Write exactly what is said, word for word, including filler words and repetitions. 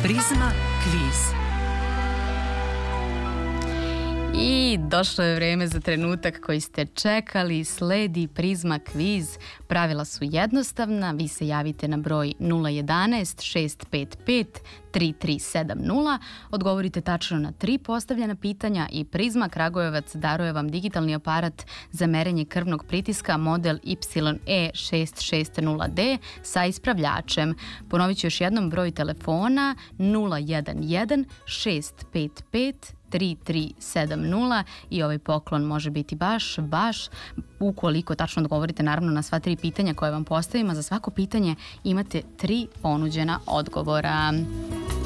Prizma kviz. I došlo je vreme za trenutak koji ste čekali. Sledi Prizma kviz. Pravila su jednostavna. Vi se javite na broj nula jedanaest šest pet pet tri tri sedam nula. Odgovorite tačno na tri postavljena pitanja i Prizma Kragujevac daruje vam digitalni aparat za merenje krvnog pritiska model Y E šest šest nula D sa ispravljačem. Ponovit ću još jednom broj telefona nula jedan jedan šest pet pet tri tri sedam nula i ovaj poklon može biti baš, baš ukoliko tačno odgovorite naravno na sva tri pitanja koje vam postavimo. Za svako pitanje imate tri ponuđena odgovora.